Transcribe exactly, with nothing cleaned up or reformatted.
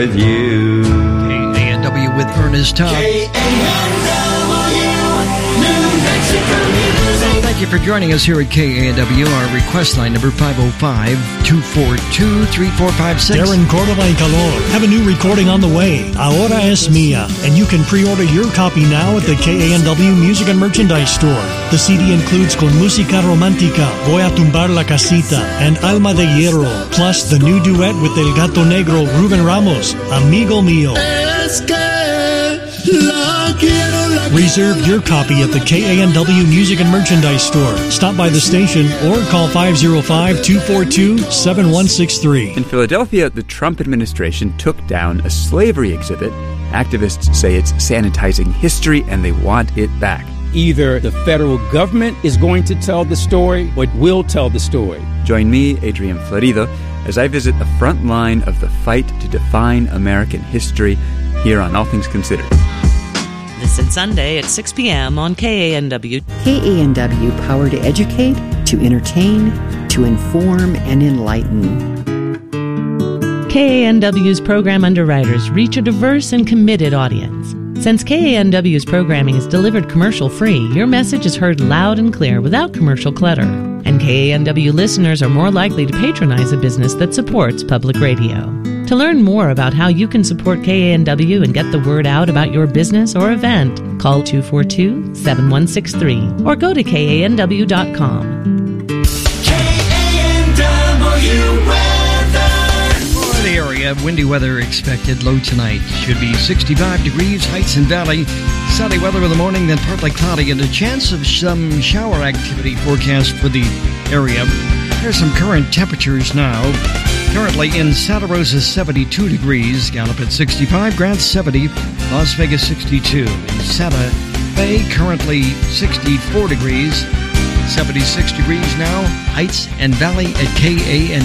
With you. K A N W with Ernest Tubb. K A N W, New Mexico Music. Thank you for joining us here at K A N W. Our request line number five oh five, two four two, three four five six. Darren Cordova and Calor have a new recording on the way, Ahora Es Mia, and you can pre-order your copy now at the K A N W Music and Merchandise Store. The C D includes Con Música Romántica, Voy a Tumbar la Casita, and Alma de Hierro, plus the new duet with El Gato Negro, Ruben Ramos, Amigo Mío. Reserve your copy at the K A N W Music and Merchandise Store. Stop by the station or call five oh five, two four two, seven one six three. In Philadelphia, the Trump administration took down a slavery exhibit. Activists say it's sanitizing history and they want it back. Either the federal government is going to tell the story or it will tell the story. Join me, Adrian Florido, as I visit the front line of the fight to define American history here on All Things Considered. Listen Sunday at six p.m. on K A N W. K A N W, power to educate, to entertain, to inform, and enlighten. K A N W's program underwriters reach a diverse and committed audience. Since K A N W's programming is delivered commercial-free, your message is heard loud and clear without commercial clutter. And K A N W listeners are more likely to patronize a business that supports public radio. To learn more about how you can support K A N W and get the word out about your business or event, call two four two, seven one six three or go to K A N W dot com. K A N W weather. For the area, windy weather expected. Low tonight should be sixty-five degrees. Heights and Valley. Sunny weather in the morning, then partly cloudy, and a chance of some shower activity forecast for the area. There's some current temperatures now. Currently in Santa Rosa, seventy-two degrees. Gallup at sixty-five. Grant, seventy. Las Vegas, sixty-two. In Santa Fe, currently sixty-four degrees. seventy-six degrees now. Heights and Valley at K A N.